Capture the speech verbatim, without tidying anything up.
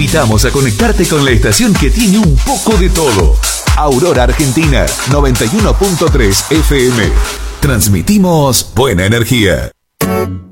invitamos a conectarte con la estación que tiene un poco de todo. Aurora Argentina, noventa y uno punto tres F M. Transmitimos buena energía.